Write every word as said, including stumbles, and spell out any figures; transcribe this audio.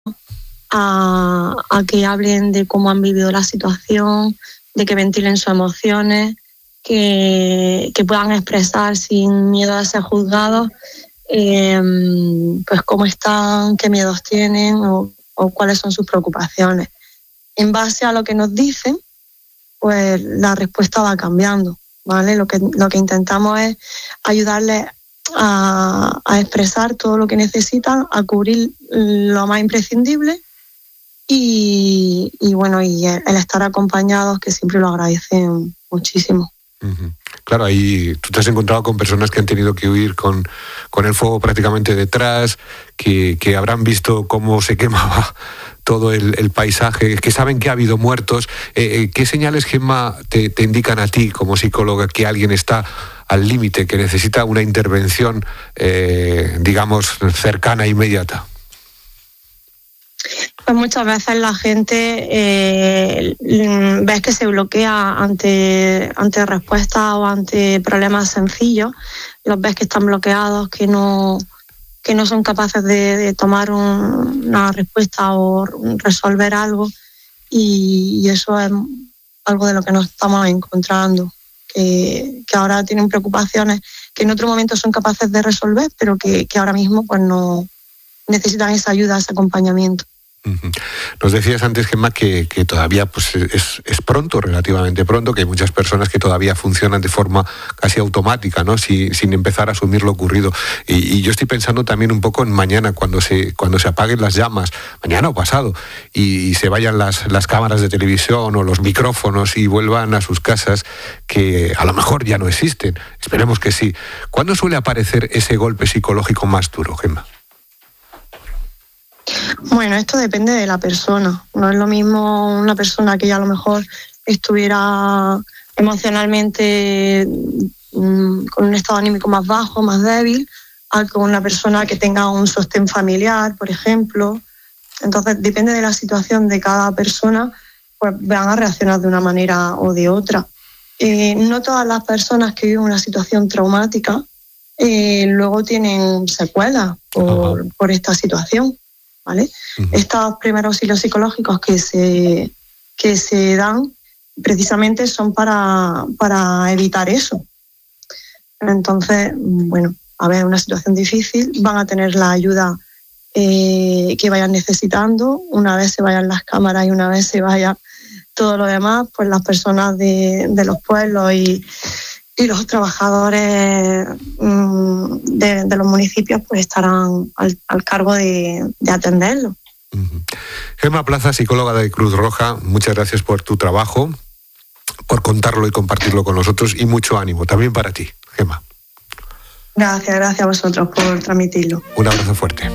a, a que hablen de cómo han vivido la situación, de que ventilen sus emociones, que, que puedan expresar sin miedo a ser juzgados, eh, pues cómo están, qué miedos tienen o, o cuáles son sus preocupaciones. En base a lo que nos dicen, pues la respuesta va cambiando, ¿vale? Lo que, lo que intentamos es ayudarles a, a expresar todo lo que necesitan, a cubrir lo más imprescindible y, y bueno, y el estar acompañados, que siempre lo agradecen muchísimo. Uh-huh. Claro, ahí tú te has encontrado con personas que han tenido que huir con, con el fuego prácticamente detrás, que, que habrán visto cómo se quemaba todo el, el paisaje, que saben que ha habido muertos. Eh, ¿Qué señales, Gemma, te, te indican a ti como psicóloga que alguien está al límite, que necesita una intervención, eh, digamos, cercana e inmediata? Pues muchas veces la gente eh, ves que se bloquea ante, ante respuestas o ante problemas sencillos, los ves que están bloqueados, que no, que no son capaces de, de tomar un, una respuesta o resolver algo, y, y eso es algo de lo que nos estamos encontrando, que, que ahora tienen preocupaciones que en otro momento son capaces de resolver, pero que, que ahora mismo pues no necesitan esa ayuda, ese acompañamiento. Uh-huh. Nos decías antes, Gemma, que, que todavía pues, es, es pronto, relativamente pronto, que hay muchas personas que todavía funcionan de forma casi automática, ¿no? Si, sin empezar a asumir lo ocurrido. Y, y yo estoy pensando también un poco en mañana, cuando se, cuando se apaguen las llamas, mañana o pasado, y, y se vayan las, las cámaras de televisión o los micrófonos y vuelvan a sus casas, que a lo mejor ya no existen. Esperemos que sí. ¿Cuándo suele aparecer ese golpe psicológico más duro, Gemma? Bueno, esto depende de la persona. No es lo mismo una persona que ya a lo mejor estuviera emocionalmente mmm, con un estado anímico más bajo, más débil, a con una persona que tenga un sostén familiar, por ejemplo. Entonces, depende de la situación de cada persona, pues van a reaccionar de una manera o de otra. Eh, no todas las personas que viven una situación traumática eh, luego tienen secuelas por, por esta situación. ¿Vale? Uh-huh. Estos primeros auxilios psicológicos que se, que se dan precisamente son para, para evitar eso. Entonces, bueno, a ver, una situación difícil, van a tener la ayuda eh, que vayan necesitando. Una vez se vayan las cámaras y una vez se vaya todo lo demás, pues las personas de, de los pueblos y y los trabajadores mmm, de, de los municipios pues estarán al, al cargo de, de atenderlo. Uh-huh. Gemma Plaza, psicóloga de Cruz Roja, muchas gracias por tu trabajo, por contarlo y compartirlo con nosotros, y mucho ánimo también para ti, Gemma. Gracias, gracias a vosotros por transmitirlo. Un abrazo fuerte.